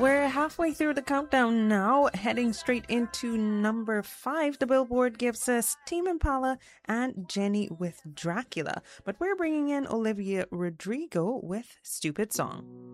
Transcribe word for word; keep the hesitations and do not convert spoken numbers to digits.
We're halfway through the countdown now, heading straight into number five. The Billboard gives us Tame Impala and Jenny with Dracula, but we're bringing in Olivia Rodrigo with Stupid Song.